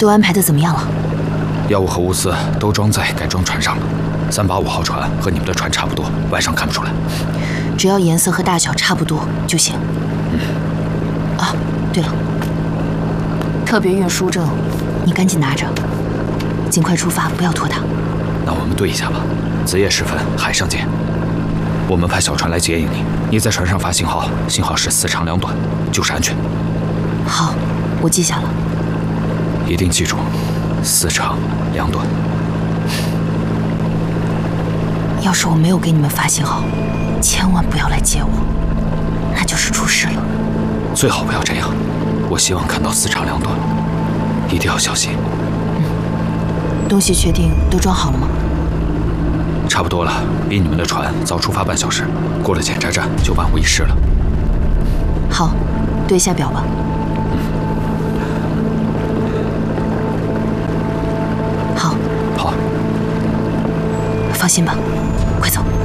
都安排的怎么样了？ 药物和物资都装在改装船上了。385号船和你们的船差不多，外上看不出来。 只要颜色和大小差不多就行。啊，对了，特别运输证，你赶紧拿着，尽快出发，不要拖沓。 那我们对一下吧。子夜时分，海上见。我们派小船来接应你，你在船上发信号，信号是4长2短，就是安全。 好，我记下了。 一定记住，4长2短。 要是我没有给你们发信号，千万不要来接我，那就是出事了。 最好不要这样，我希望看到4长2短，一定要小心。 东西确定都装好了吗？ 差不多了，比你们的船早出发半小时，过了检查站就万无一失了。 好，对一下表吧。好。 好。 放心吧，快走。